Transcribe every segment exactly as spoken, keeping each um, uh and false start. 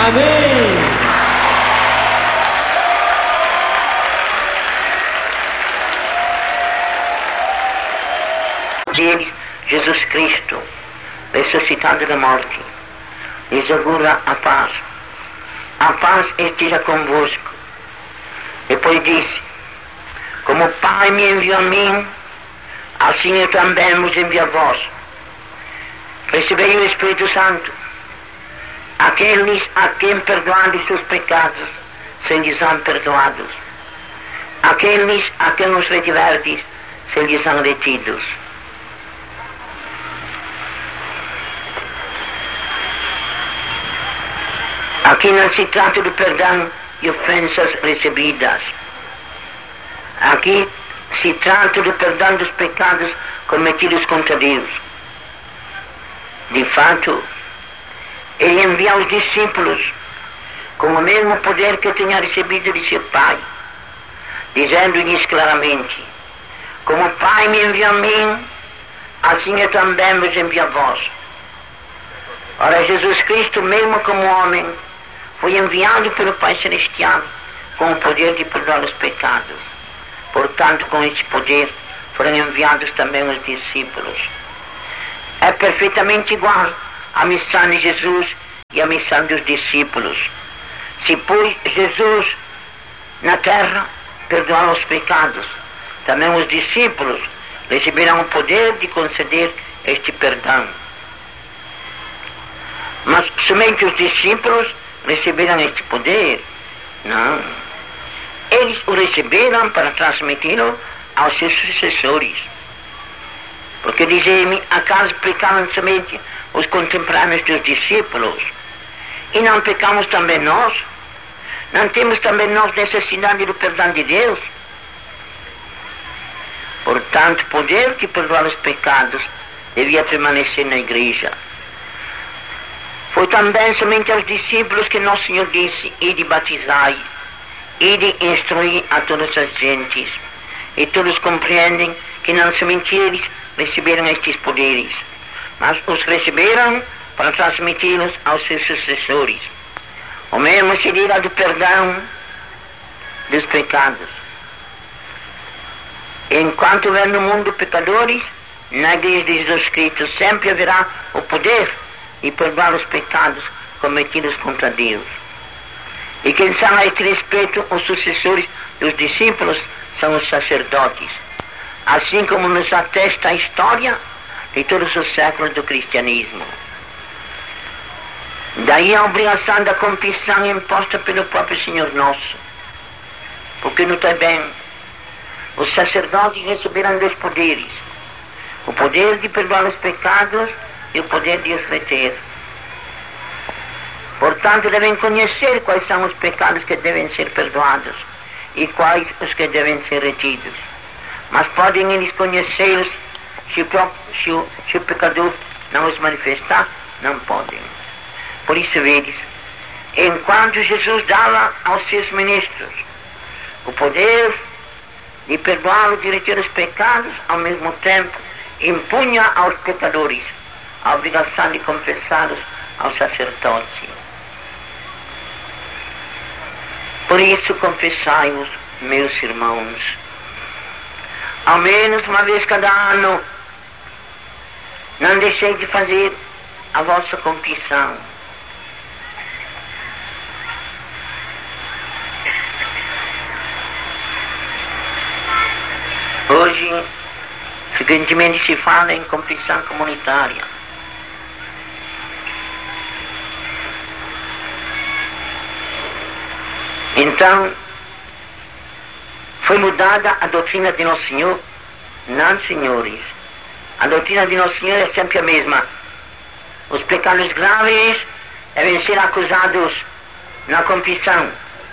Amém. Deles, Jesus Cristo, ressuscitado da morte, lhes augura a paz. A paz esteja convosco. Depois disse: como o Pai me enviou a mim, assim eu também vos envio a vós. Recebei o Espírito Santo. Aqueles a quem perdoardes seus pecados, se lhes são perdoados. Aqueles a quem os retiverdes, se lhes são retidos. Aqui não se trata do perdão de ofensas recebidas. Aqui se trata do perdão dos pecados cometidos contra Deus. De fato, ele envia os discípulos com o mesmo poder que tinha recebido de seu Pai, dizendo-lhes claramente: como o Pai me enviou a mim, assim eu também vos envio a vós. Ora, Jesus Cristo, mesmo como homem, foi enviado pelo Pai Celestial com o poder de perdoar os pecados. Portanto, com esse poder foram enviados também os discípulos. É perfeitamente igual à missão de Jesus e à missão dos discípulos. Se, pois, Jesus na terra perdoar os pecados, também os discípulos receberão o poder de conceder este perdão. Mas somente os discípulos receberam este poder? Não. Eles o receberam para transmiti-lo aos seus sucessores. Porque dizem-me, acaso pecaram somente os contemporâneos dos discípulos? E não pecamos também nós? Não temos também nós necessidade do perdão de Deus? Portanto, o poder de perdoar os pecados devia permanecer na igreja. Foi também somente aos discípulos que Nosso Senhor disse: ide batizai, ide instruir a todas as gentes. E todos compreendem que não somente eles receberam estes poderes, mas os receberam para transmiti-los aos seus sucessores. O mesmo se dirá do perdão dos pecados. Enquanto houver no mundo pecadores, na igreja de Jesus Cristo sempre haverá o poder de perdoar os pecados cometidos contra Deus. E quem são a este respeito os sucessores dos discípulos são os sacerdotes, assim como nos atesta a história de todos os séculos do cristianismo. Daí a obrigação da confissão imposta pelo próprio Senhor Nosso. Porque notai bem, os sacerdotes receberam dois poderes: o poder de perdoar os pecados e o poder de os reter. Portanto, devem conhecer quais são os pecados que devem ser perdoados e quais os que devem ser retidos. Mas podem eles conhecê-los se o, próprio, se, o, se o pecador não os manifestar? Não podem. Por isso, vedes, enquanto Jesus dava aos seus ministros o poder de perdoar e de reter os pecados, ao mesmo tempo impunha aos pecadores a obrigação de confessá-los ao sacerdote. Por isso, confessai-vos, meus irmãos, ao menos uma vez cada ano. Não deixei de fazer a vossa confissão. Hoje, frequentemente se fala em confissão comunitária. Então, foi mudada a doutrina de Nosso Senhor? Não, senhores. A doutrina de Nosso Senhor é sempre a mesma. Os pecados graves devem ser acusados na confissão,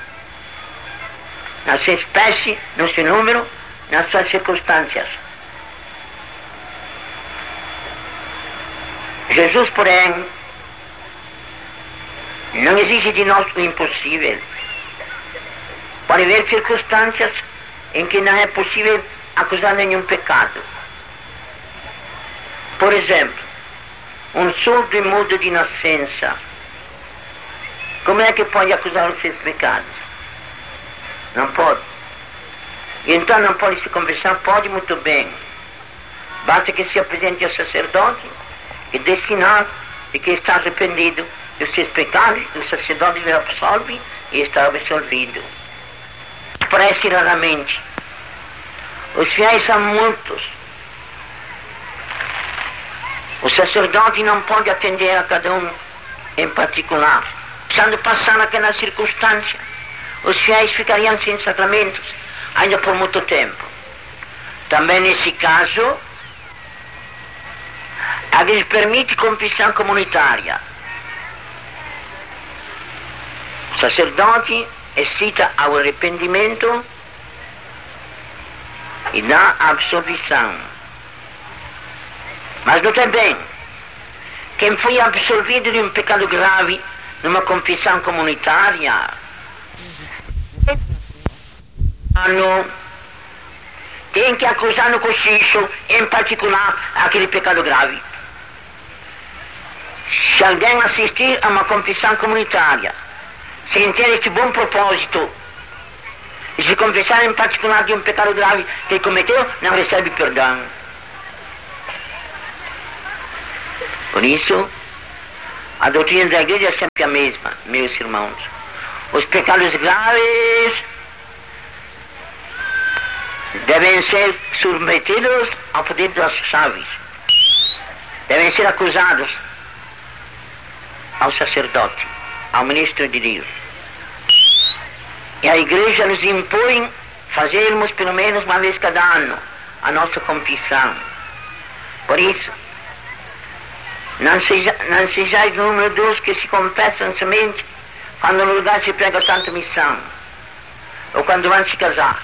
na sua espécie, no seu número, nas suas circunstâncias. Jesus, porém, não exige de nós o impossível. Pode haver circunstâncias em que não é possível acusar nenhum pecado. Por exemplo, um surdo e mudo de nascença. como é que pode acusar os seus pecados? Não pode. Então não pode se confessar? Pode muito bem. Basta que se apresente ao sacerdote e dê sinal de que está arrependido dos seus pecados, o sacerdote lhe absolve e está absolvido. Parece raramente. Os fiéis são muitos. O sacerdote não pode atender a cada um em particular. Quando passar aquela circunstância, os fiéis ficariam sem sacramentos ainda por muito tempo. Também nesse caso, a lhes permite confissão comunitária. O sacerdote excita ao arrependimento e dá a absolvição. Mas note bem, quem foi absolvido de um pecado grave numa confissão comunitária, tem que acusar no cochicho, em particular, aquele pecado grave. Se alguém assistir a uma confissão comunitária, sem ter este bom propósito, e se confessar em particular de um pecado grave que cometeu, não recebe perdão. Por isso, a doutrina da igreja é sempre a mesma, meus irmãos. Os pecados graves devem ser submetidos ao poder das chaves. Devem ser acusados ao sacerdote, ao ministro de Deus. E a igreja nos impõe fazermos pelo menos uma vez cada ano a nossa confissão. Por isso, não, seja, não sejais número dos que se confessam somente quando no lugar se prega tanta missão, ou quando vão se casar.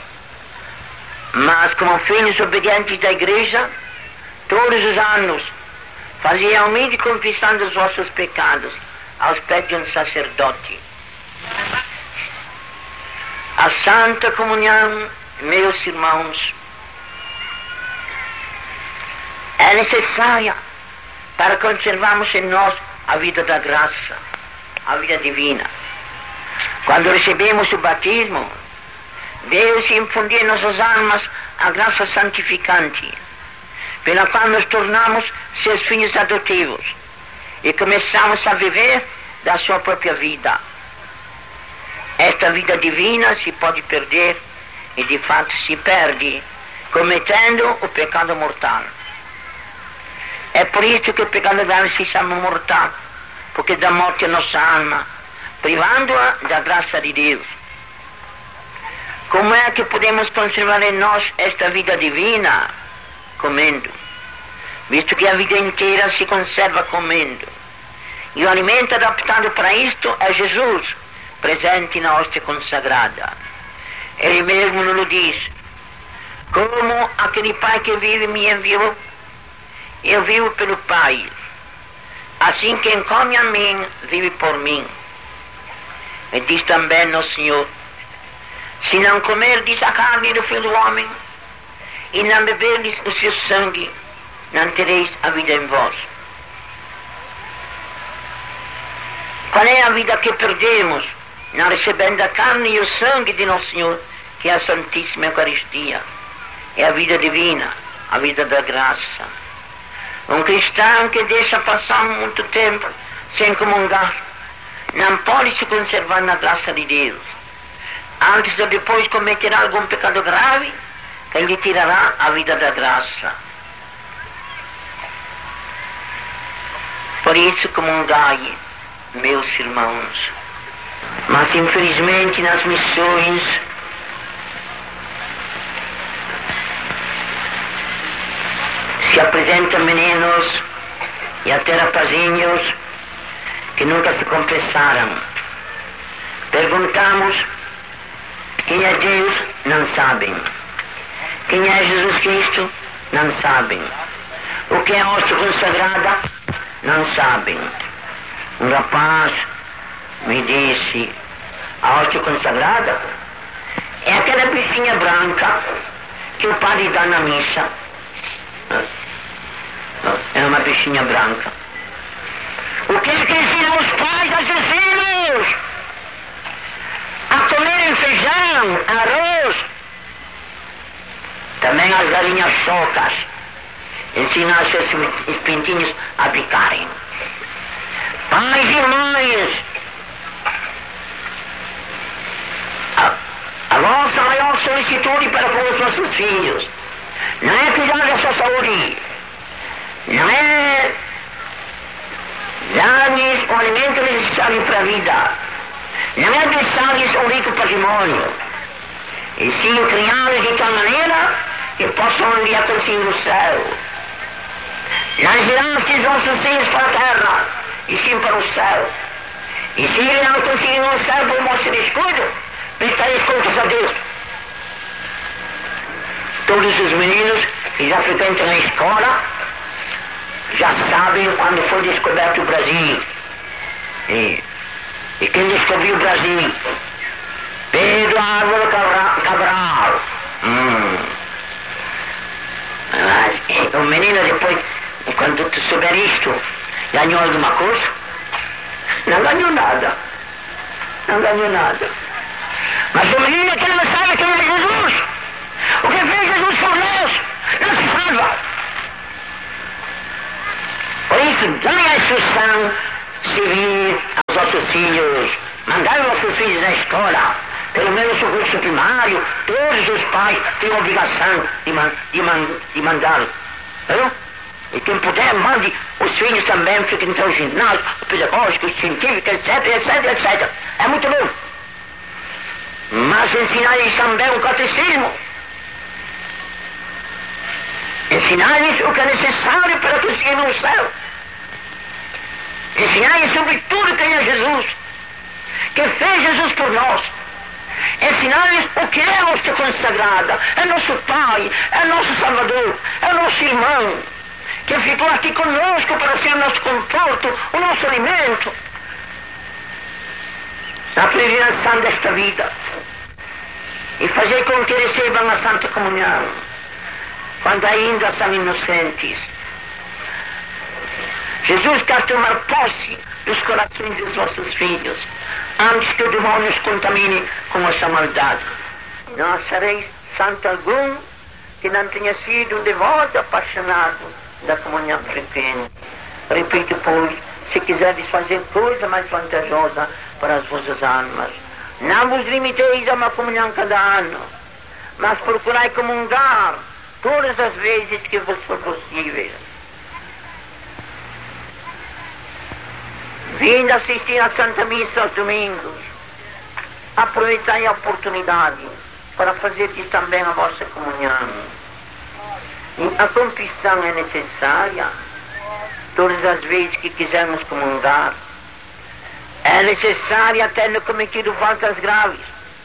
Mas como filhos obedientes da igreja, todos os anos faziam humilde confissão dos vossos pecados aos pés de um sacerdote. A Santa Comunhão, meus irmãos, é necessária para conservarmos em nós a vida da graça, a vida divina. Quando recebemos o batismo, Deus infundiu em nossas almas a graça santificante, pela qual nos tornamos seus filhos adotivos e começamos a viver da sua própria vida. Esta vida divina se pode perder, e de fato se perde, cometendo o pecado mortal. É por isso que o pecado grave se chama mortal, porque dá morte à nossa alma, privando-a da graça de Deus. Como é que podemos conservar em nós esta vida divina? Comendo. Visto que a vida inteira se conserva comendo. E o alimento adaptado para isto é Jesus, presente na hóstia consagrada. Ele mesmo nos diz: como aquele Pai que vive me enviou, eu vivo pelo Pai. Assim quem come a mim, vive por mim. E diz também no Senhor: se não comerdes a carne do Filho do Homem, e não beberdes o seu sangue, não tereis a vida em vós. Qual é a vida que perdemos, não recebendo a carne e o sangue de Nosso Senhor, que é a Santíssima Eucaristia? É a vida divina, a vida da graça. Um cristão que deixa passar muito tempo sem comungar, não pode se conservar na graça de Deus. Antes ou depois cometerá algum pecado grave, que lhe tirará a vida da graça. Por isso comungai, meus irmãos. Mas infelizmente nas missões se apresentam meninos e até rapazinhos que nunca se confessaram. Perguntamos: quem é Deus? Não sabem. Quem é Jesus Cristo? Não sabem. O que é a hóstia consagrada? Não sabem. Um rapaz me disse: a hóstia consagrada é aquela bichinha branca que o padre dá na missa. É uma bichinha branca. O que é que ensinam os pais aos filhos? as galinhas soltas, ensinar seus pintinhos a picarem. Pais e mães, a, a vossa maior solicitude para com os nossos filhos não é cuidar da sua saúde, não é dar-lhes o alimento necessário para a vida, não é deixar-lhes um rico patrimônio, e sim criá-los de tal maneira que possam um dia conseguir o céu. Não girastes vossos filhos para a terra, e sim para o céu. E se ele não conseguir o céu por vosso descuido, prestareis contas a Deus. Todos os meninos que já frequentam a escola já sabem quando foi descoberto o Brasil. E, e quem descobriu o Brasil? Pedro Álvaro Cabral. Hum. Mas o menino depois, quando tu souber isto, ganhou alguma coisa? Não ganhou nada. Não ganhou nada. Mas o menino que não sabe quem é Jesus, o que fez Jesus por nós, não se salva. Por isso, dai a instrução civil aos vossos filhos, mandai os vossos filhos na escola, pelo menos o curso primário, todos os pais têm a obrigação de, man, de, man, de mandá-lo. Não? E quem puder, mande os filhos também frequentar o ginásio, o pedagógico, o científico, etc, etc, etcétera. É muito bom. Mas ensinar-lhes também o catecismo. Ensinar-lhes o que é necessário para conseguir o céu. Ensinar-lhes sobre tudo quem é Jesus, que fez Jesus por nós. Ensinar-lhes o que é a hóstia consagrada, é nosso Pai, é nosso Salvador, é nosso irmão, que ficou aqui conosco para ser o nosso conforto, o nosso alimento, na prevenção desta vida, e fazer com que recebam a Santa Comunhão, quando ainda são inocentes. Jesus quer tomar posse dos corações dos vossos filhos, antes que o demônio os contamine com a sua maldade. Não sereis santo algum que não tenha sido um devoto apaixonado da comunhão frequente. Repito, pois, se quiserdes fazer coisa mais vantajosa para as vossas almas, não vos limiteis a uma comunhão cada ano, mas procurai comungar todas as vezes que vos for possível. Vindo assistir à Santa Missa aos domingos, aproveitai a oportunidade para fazerdes também a vossa comunhão. E a confissão é necessária todas as vezes que quisermos comungar. É necessária tendo cometido faltas graves.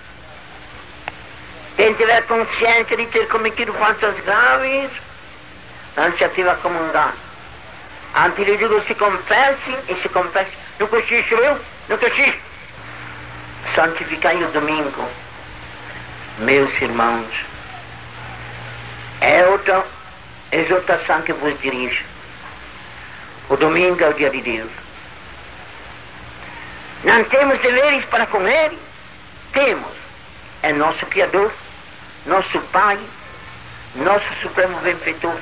Quem tiver consciência de ter cometido faltas graves, não se ativa a comungar. Antes de tudo se confesse e se confesse. No cochicho, eu? No cochicho. Santificai o domingo. Meus irmãos, é outra exortação que vos dirijo. O domingo é o dia de Deus. Não temos deveres para com Ele? Temos. É nosso Criador, nosso Pai, nosso Supremo Benfeitor.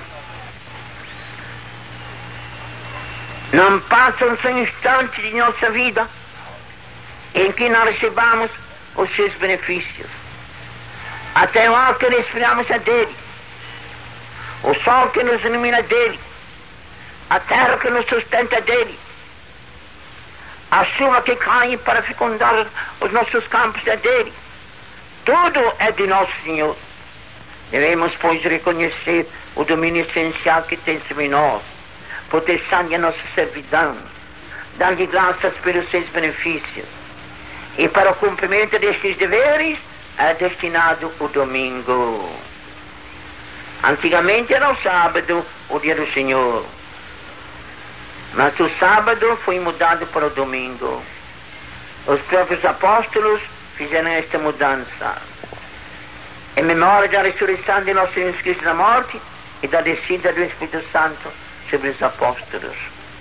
Não passa um só instante de nossa vida em que não recebamos os seus benefícios. Até o ar que respiramos é dele, o sol que nos ilumina é dele, a terra que nos sustenta é dele, a chuva que cai para fecundar os nossos campos é dele. Tudo é de nosso Senhor. Devemos, pois, reconhecer o domínio essencial que tem sobre nós, proteção-lhe a nossa servidão, dar-lhe graças pelos seus benefícios. E para o cumprimento destes deveres é destinado o domingo. Antigamente era o sábado, o dia do Senhor. Mas o sábado foi mudado para o domingo. Os próprios apóstolos fizeram esta mudança, em memória da ressurreição de nosso Senhor Cristo da morte e da descida do Espírito Santo sobre os apóstolos.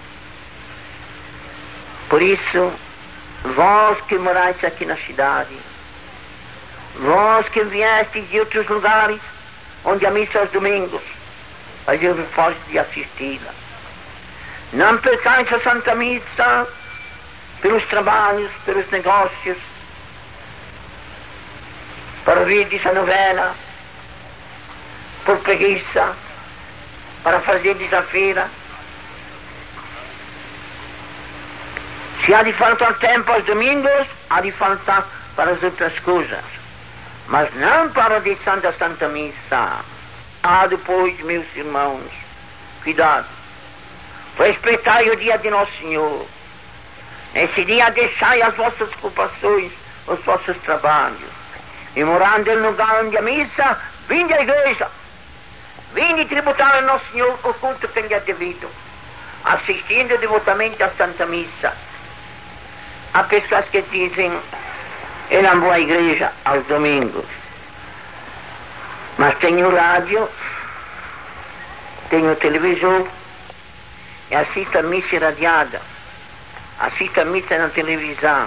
Por isso, vós que morais aqui na cidade, vós que viestes de outros lugares onde a missa aos domingos, mas eu me posso de assisti-la. Não percais a Santa Missa pelos trabalhos, pelos negócios, para ouvir a novela, por preguiça, para fazer a feira. Se há de faltar tempo aos domingos, há de faltar para as outras coisas, mas não para a dição da Santa Missa. Ah, depois, meus irmãos, cuidado, respeitai o dia de Nosso Senhor. Nesse dia deixai as vossas ocupações, os vossos trabalhos, e morando no lugar onde a missa, vinde à igreja, vinde tributar ao Nosso Senhor o culto que lhe é devido, assistindo devotamente à Santa Missa. Há pessoas que dizem, eu não vou à igreja aos domingos, mas tenho rádio, tenho televisor, e assisto a missa radiada, assisto a missa na televisão.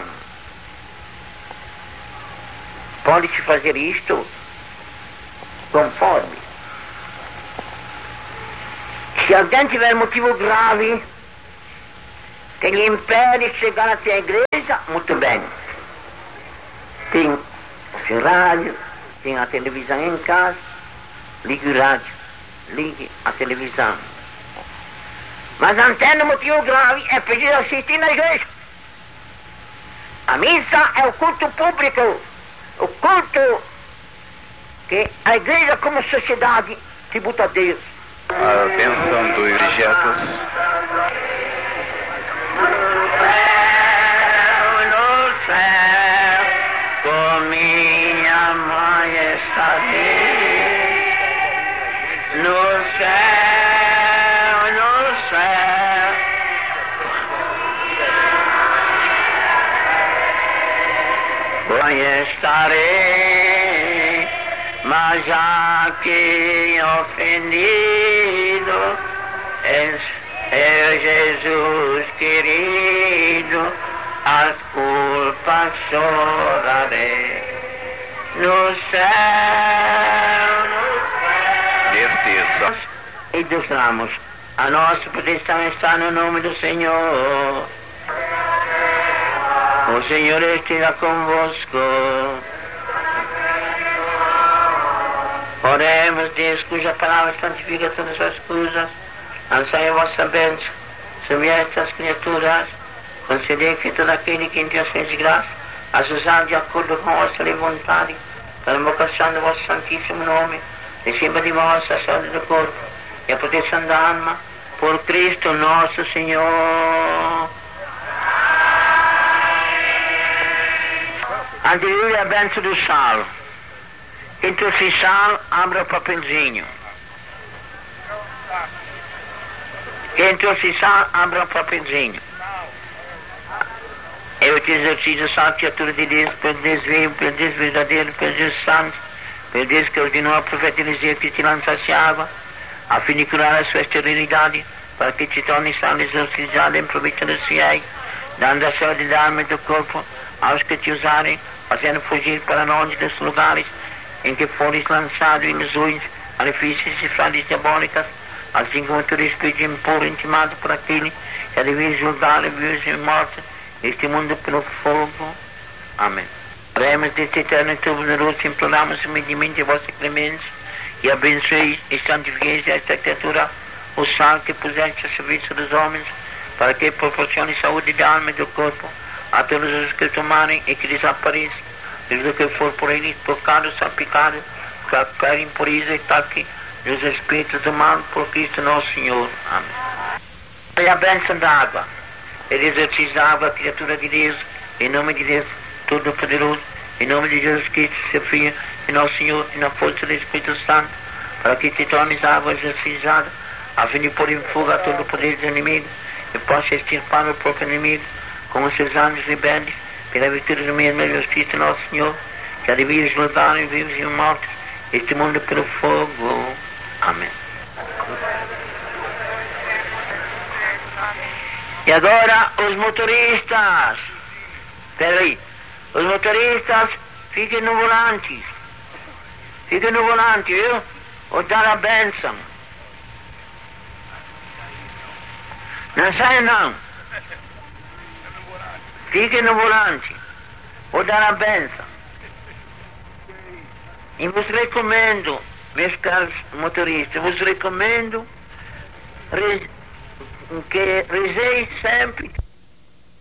Pode-se fazer isto conforme. Se alguém tiver motivo grave que lhe impede de chegar até a igreja, muito bem. Tem o rádio, tem a televisão em casa, ligue o rádio, ligue a televisão. Mas não tendo motivo grave, é preciso assistir na igreja. A missa é o culto público, o culto que a igreja como sociedade tributa a Deus. A bênção do Eurígetos. No céu, com minha majestade, no céu, no céu, eu estarei, mas já que ofendido, és é Jesus querido, as culpas chorarei no céu, no Certeza. E dos ramos, a nossa proteção está no nome do Senhor. O Senhor esteja convosco. Oremos, Deus, cuja palavra santifica todas as coisas. Ansai a vossa bênção sobre estas criaturas. Concedei que todo aquele que em Deus fez graça, as usar de acordo com a vossa vontade, pela invocação do vosso santíssimo nome, receba de vós a saúde do corpo e a proteção da alma, por Cristo nosso Senhor. Aleluia, a bênção do sal. Quem trouxe sal, abra o papelzinho. Quem trouxe sal, abra o papelzinho. Eu te exercito, salve, criatura de Deus, pelo Deus vivo, pelo Deus verdadeiro, pelo Deus santo, pelo Deus que ordenou a profeta Eliseu que te lançasse água, a fim de curar a sua esterilidade, para que te torne sal exorcizado em proveito dos fiéis, dando a saúde da alma e do corpo aos que te usarem, fazendo fugir para longe dos lugares em que fores lançado ilusões, artifícios e fraudes diabólicas, assim como todo espírito impuro intimado por aquele que devia julgar vivos e mortos este mundo pelo fogo. Amém. Oremos deste eterno e todo-poderoso, imploramos humildemente a vossa clemência e abençoeis e santifiqueis esta criatura, o sal que puseste a serviço dos homens, para que proporcione saúde da alma e do corpo a todos os que tomarem e que desapareçam, desde que for por eles tocado, salpicado, qualquer impureza e toque dos espíritos do mal, por Cristo nosso Senhor. Amém. E a bênção da água. Ele exercita a água, criatura de Deus, em nome de Deus Todo-Poderoso, em nome de Jesus Cristo, seu Filho, e nosso Senhor, e na força do Espírito Santo, para que te tornes água exorcizada, a fim de pôr em fuga todo o poder dos inimigos, e possa extirpar o próprio inimigo, com os seus anjos rebeldes, pela virtude do mesmo Jesus Cristo, nosso Senhor, que adivinha julgar em vivos e mortos, este mundo pelo fogo. Amém. E agora os motoristas, peraí, os motoristas fiquem no volante, fiquem no volante, viu? ou dar a bênção. Não sai não. Fique no volante, ou dar a bênção. E vos recomendo, meus caros motoristas, vos recomendo que rezeis sempre